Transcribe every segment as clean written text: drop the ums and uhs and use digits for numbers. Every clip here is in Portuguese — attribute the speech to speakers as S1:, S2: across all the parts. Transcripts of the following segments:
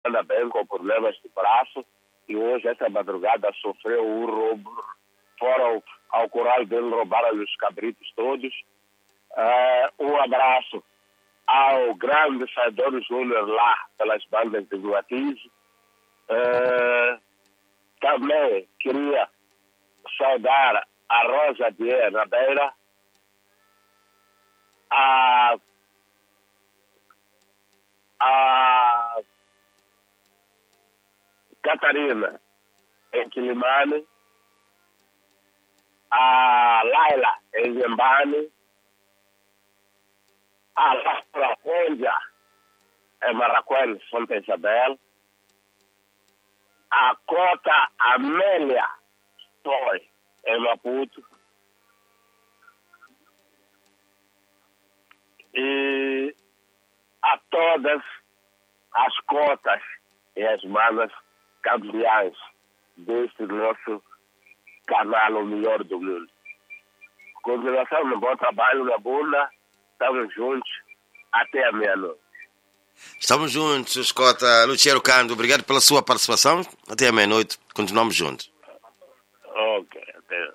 S1: anda bem com problemas de braço e hoje, essa madrugada, sofreu um roubo. Foram ao curral dele, roubaram os cabritos todos. Um abraço ao grande Saidor Júnior lá, pelas bandas de Guatiz. Também queria saudar a Rosa Dier na Beira, a Catarina em Quilimane, a Laila em Zembane, a Laura Condia em Maracuene, Santa Isabel, a Cota Amélia Toy em Maputo e a todas as cotas e as manas campeãs deste nosso canal O Melhor do Mundo. Continuação no bom trabalho na bunda, estamos juntos até a meia-noite.
S2: Estamos juntos, Cota. Luciano Cando, obrigado pela sua participação. Até a meia-noite, continuamos juntos.
S1: Ok, até.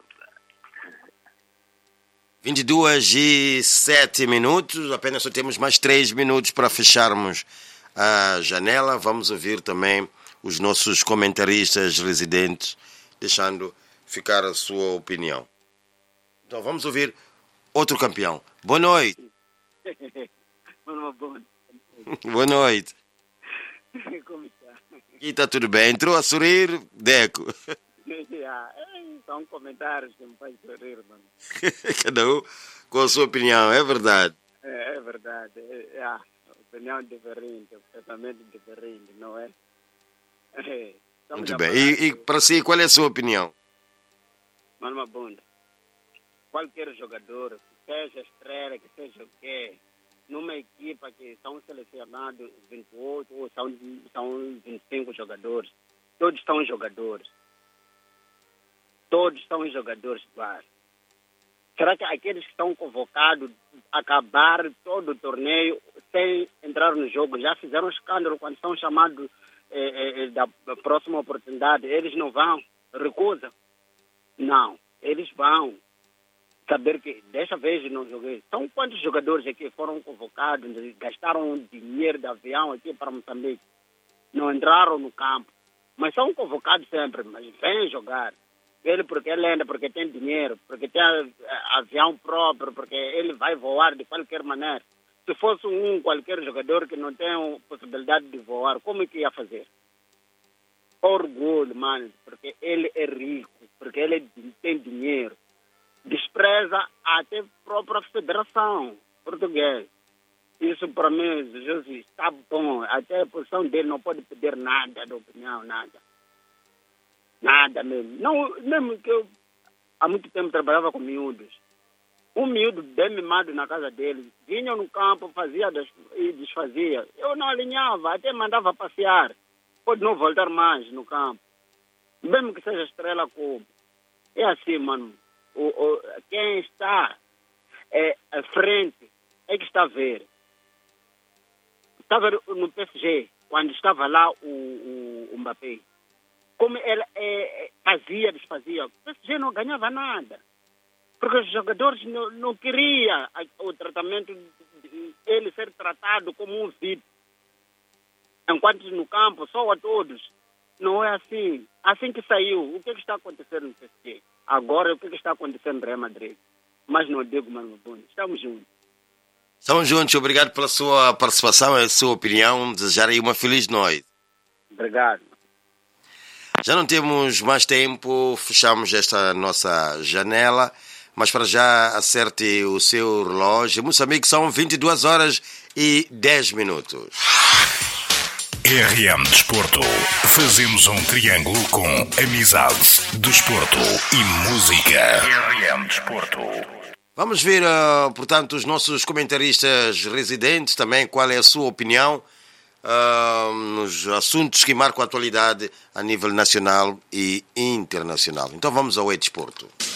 S2: 22:07, apenas só temos mais 3 minutos para fecharmos a janela. Vamos ouvir também os nossos comentaristas residentes, deixando ficar a sua opinião. Então vamos ouvir outro campeão. Boa noite. Boa noite.
S3: Como está?
S2: Aqui está tudo bem. Entrou a sorrir, Deco.
S3: São comentários que me fazem sorrir, mano.
S2: Cada um com a sua opinião, é verdade.
S3: É verdade. Opinião diferente, pensamento diferente, não é?
S2: Muito bem. E para si, qual é a sua opinião?
S3: Mano, uma bunda. Qualquer jogador, que seja estrela, que seja o quê, numa equipa que são selecionados 28 ou são 25 jogadores, todos são jogadores. Todos são jogadores de base. Será que aqueles que estão convocados acabar todo o torneio sem entrar no jogo já fizeram escândalo quando são chamados da próxima oportunidade? Eles não vão? Recusa? Não, eles vão. Saber que desta vez não joguei. São quantos jogadores aqui foram convocados, gastaram dinheiro de avião aqui para Moçambique, não entraram no campo, mas são convocados sempre, mas vêm jogar. Ele porque ele anda, porque tem dinheiro, porque tem avião próprio, porque ele vai voar de qualquer maneira. Se fosse qualquer jogador que não tem possibilidade de voar, como é que ia fazer? Orgulho, mano, porque ele é rico, porque ele tem dinheiro. Despreza até a própria federação portuguesa. Isso para mim, Jesus, está bom. Até a posição dele não pode pedir nada de opinião, nada. Nada mesmo. Não, mesmo que eu há muito tempo trabalhava com miúdos. Um miúdo bem mimado na casa dele. Vinha no campo, fazia e desfazia. Eu não alinhava, até mandava passear. Pode não voltar mais no campo. Mesmo que seja estrela como. É assim, mano. Quem está à frente é que está a ver. Estava no PSG, quando estava lá o Mbappé. Como ele fazia, desfazia. O PSG não ganhava nada. Porque os jogadores não queriam o tratamento de ele ser tratado como um VIP. Enquanto no campo, só a todos. Não é assim. Assim que saiu, o que está acontecendo no PSG? Agora, o que está acontecendo no Real Madrid? Mas não digo, mano, estamos juntos.
S2: Estamos juntos. Obrigado pela sua participação e a sua opinião. Desejar aí uma feliz noite.
S3: Obrigado.
S2: Já não temos mais tempo. Fechamos esta nossa janela. Mas para já, acerte o seu relógio. Em Moçambique são 22h10.
S4: RM Desporto. Fazemos um triângulo com amizade, desporto e música. RM Desporto.
S2: Vamos ver, portanto, os nossos comentaristas residentes também, qual é a sua opinião nos assuntos que marcam a atualidade a nível nacional e internacional. Então vamos ao E-Desporto.